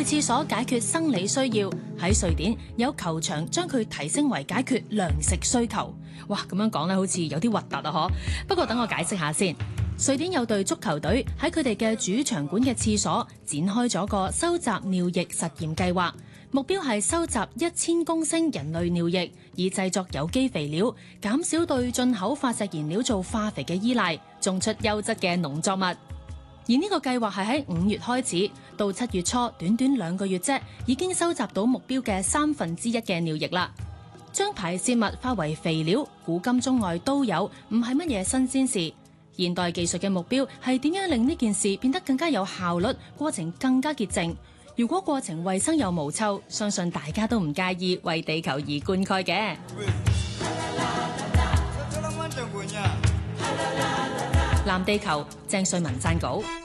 廁所解決生理需要，喺瑞典有球場將佢提升為解決糧食需求。哇，咁樣講咧，好似有啲核突啊！嗬。不過等我解釋下先。瑞典有隊足球隊喺佢哋嘅主場館嘅廁所展開咗個收集尿液實驗計劃，目標係收集1000公升人類尿液，以製作有機肥料，減少對進口化石燃料做化肥嘅依賴，種出優質嘅農作物。而呢個計劃係喺5月開始，到7月初，短短2個月啫，已經收集到目標嘅1/3嘅尿液啦。將排泄物化為肥料，古今中外都有，唔係乜嘢新鮮事。現代技術嘅目標係點樣令呢件事變得更加有效率，過程更加潔淨。如果過程衛生又無臭，相信大家都唔介意為地球而灌溉嘅。藍地球，鄭瑞文撰稿。